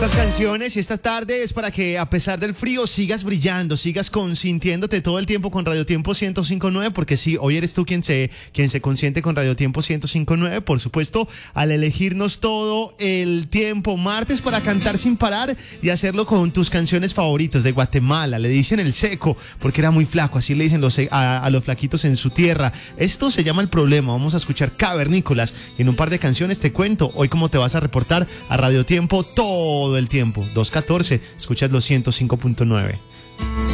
Estas canciones y esta tarde es para que a pesar del frío sigas brillando, sigas consintiéndote todo el tiempo con Radio Tiempo 105.9, porque sí, hoy eres tú quien se consiente con Radio Tiempo 105.9, por supuesto, al elegirnos todo el tiempo martes para cantar sin parar y hacerlo con tus canciones favoritas de Guatemala. Le dicen el seco porque era muy flaco, así le dicen a los flaquitos en su tierra. Esto se llama El Problema. Vamos a escuchar Cavernícolas y en un par de canciones te cuento hoy cómo te vas a reportar a Radio Tiempo todo el tiempo. 214, escuchas los 105.9.